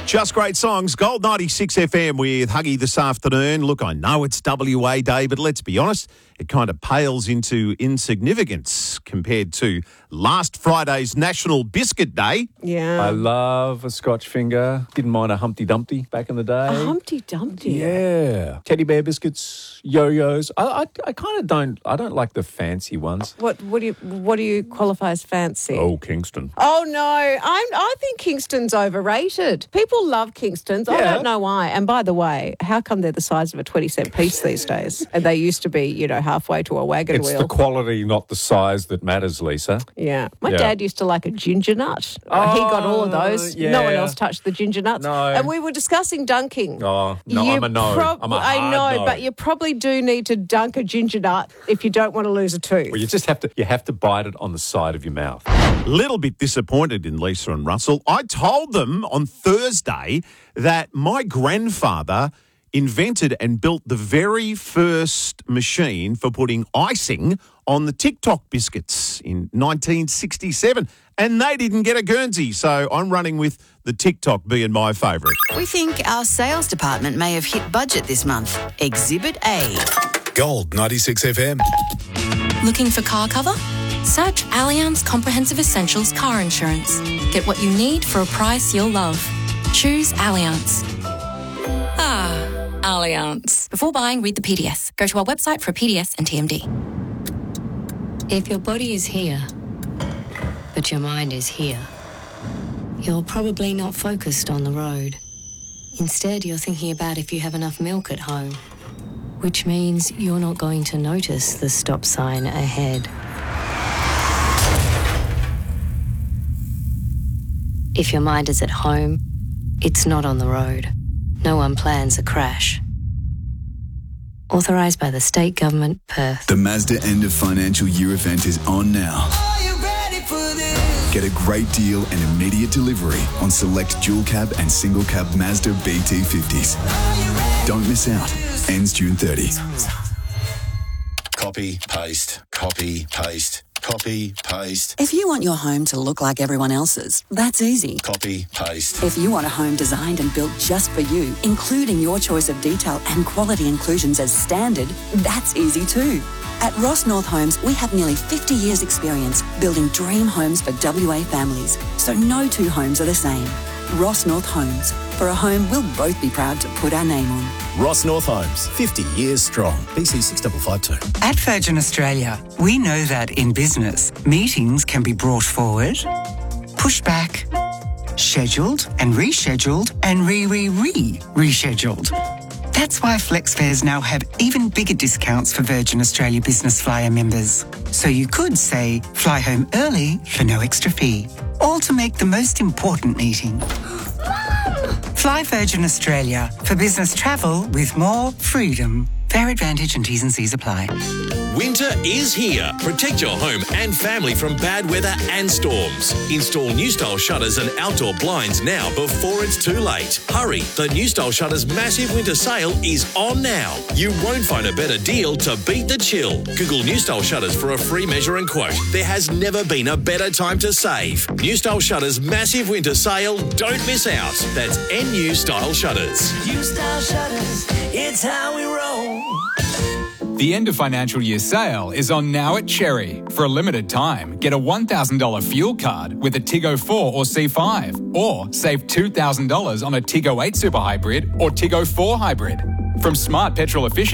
Just great songs. Gold 96 FM with Huggy this afternoon. Look, I know it's WA Day, but let's be honest, it kind of pales into insignificance compared to last Friday's National Biscuit Day. Yeah. I love a Scotch finger. Didn't mind a Humpty Dumpty back in the day. A Humpty Dumpty? Yeah. Teddy bear biscuits, yo-yos. I kind of don't like the fancy ones. What do you qualify as fancy? Oh, Kingston. Oh, no. I think Kingston's overrated. People love Kingstons. I Yeah. don't know why. And by the way, how come they're the size of a 20-cent piece these days? And they used to be, halfway to a wagon It's wheel. the quality, not the size, that matters, Lisa. Yeah. My Yeah. dad used to like a ginger nut. He got all of those. yeah. No one else touched the ginger nuts. No. And we were discussing dunking. Oh, no, I'm a no. I'm a hard I know, no. but you probably do need to dunk a ginger nut if you don't want to lose a tooth. Well, you have to bite it on the side of your mouth. Little bit disappointed in Lisa and Russell. I told them on Thursday that my grandfather invented and built the very first machine for putting icing on the TikTok biscuits in 1967, and they didn't get a Guernsey, so I'm running with the TikTok being my favourite. We think our sales department may have hit budget this month. Exhibit A. Gold 96 FM. Looking for car cover? Search Allianz Comprehensive Essentials Car Insurance. Get what you need for a price you'll love. Choose Allianz. Allianz. Before buying, read the PDS. Go to our website for a PDS and TMD. If your body is here, but your mind is here, you're probably not focused on the road. Instead, you're thinking about if you have enough milk at home, which means you're not going to notice the stop sign ahead. If your mind is at home, it's not on the road. No one plans a crash. Authorised by the State Government, Perth. The Mazda end of financial year event is on now. Get a great deal and immediate delivery on select dual cab and single cab Mazda BT50s. Don't miss out. Ends June 30. Copy, paste, copy, paste, copy, paste, If you want your home to look like everyone else's, that's easy. copy, paste. If you want a home designed and built just for you, including your choice of detail and quality inclusions as standard, that's easy too. At Ross North Homes, we have nearly 50 years' experience building dream homes for WA families, so no two homes are the same. Ross North Homes, for a home we'll both be proud to put our name on. Ross North Homes, 50 years strong. BC 6552. At Virgin Australia, we know that in business, meetings can be brought forward, pushed back, scheduled and rescheduled and rescheduled. That's why FlexFares now have even bigger discounts for Virgin Australia Business Flyer members. So you could say, fly home early for no extra fee, all to make the most important meeting. Fly Virgin Australia for business travel with more freedom. Fair advantage and T's and C's apply. Winter is here. Protect your home and family from bad weather and storms. Install New Style shutters and outdoor blinds now before it's too late. Hurry, the New Style Shutters massive winter sale is on now. You won't find a better deal to beat the chill. Google New Style Shutters for a free measure and quote. There has never been a better time to save. New Style Shutters massive winter sale. Don't miss out. That's NU Style Shutters. New Style Shutters, it's how we roll. The end of financial year sale is on now at Cherry. For a limited time, get a $1,000 fuel card with a Tiggo 4 or C5, or save $2,000 on a Tiggo 8 Super Hybrid or Tiggo 4 Hybrid. From smart petrol efficient